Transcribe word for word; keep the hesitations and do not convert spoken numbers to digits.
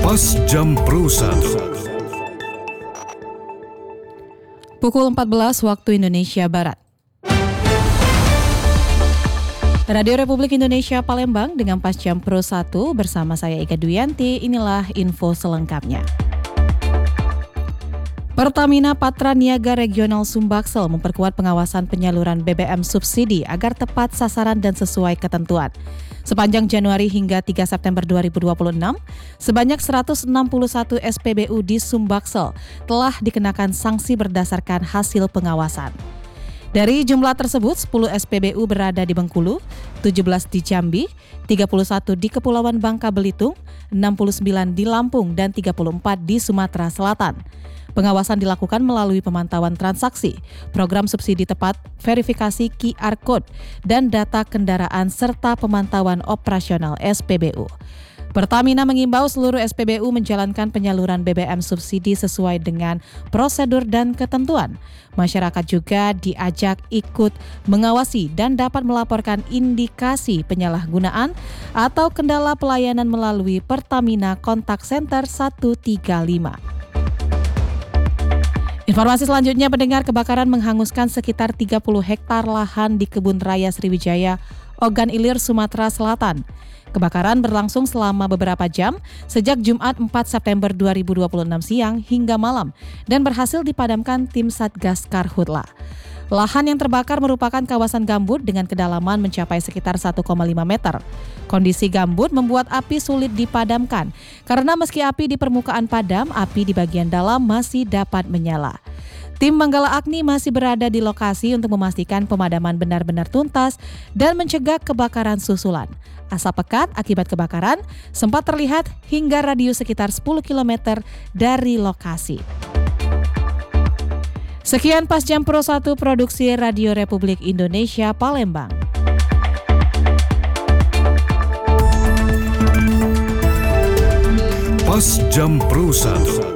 Pas Jam Pro satu. Pukul empat belas waktu Indonesia Barat. Radio Republik Indonesia Palembang dengan Pas Jam Pro satu bersama saya Ika Duyanti. Inilah info selengkapnya. Pertamina Patra Niaga Regional Sumbaksel memperkuat pengawasan penyaluran B B M subsidi agar tepat sasaran dan sesuai ketentuan. Sepanjang Januari hingga tiga September dua ribu dua puluh enam, sebanyak seratus enam puluh satu S P B U di Sumbaksel telah dikenakan sanksi berdasarkan hasil pengawasan. Dari jumlah tersebut, sepuluh S P B U berada di Bengkulu, tujuh belas di Jambi, tiga puluh satu di Kepulauan Bangka Belitung, enam puluh sembilan di Lampung, dan tiga puluh empat di Sumatera Selatan. Pengawasan dilakukan melalui pemantauan transaksi, program subsidi tepat, verifikasi Q R Code, dan data kendaraan serta pemantauan operasional S P B U. Pertamina mengimbau seluruh S P B U menjalankan penyaluran B B M subsidi sesuai dengan prosedur dan ketentuan. Masyarakat juga diajak ikut mengawasi dan dapat melaporkan indikasi penyalahgunaan atau kendala pelayanan melalui Pertamina Contact Center satu tiga lima. Informasi selanjutnya, pendengar, kebakaran menghanguskan sekitar tiga puluh hektar lahan di Kebun Raya Sriwijaya, Ogan Ilir, Sumatera Selatan. Kebakaran berlangsung selama beberapa jam sejak Jumat empat September dua ribu dua puluh enam siang hingga malam dan berhasil dipadamkan tim Satgas Karhutla. Lahan yang terbakar merupakan kawasan gambut dengan kedalaman mencapai sekitar satu koma lima meter. Kondisi gambut membuat api sulit dipadamkan karena meski api di permukaan padam, api di bagian dalam masih dapat menyala. Tim Manggala Agni masih berada di lokasi untuk memastikan pemadaman benar-benar tuntas dan mencegah kebakaran susulan. Asap pekat akibat kebakaran sempat terlihat hingga radius sekitar sepuluh kilometer dari lokasi. Sekian Pas Jam Pro satu produksi Radio Republik Indonesia Palembang. Pas Jam Pro satu.